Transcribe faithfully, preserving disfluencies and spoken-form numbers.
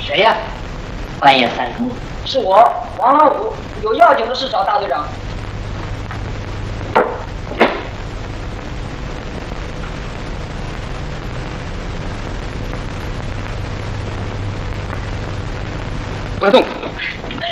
谁呀？ 半夜三更。 是我，王老五，有要紧的事找大队长。 不要动！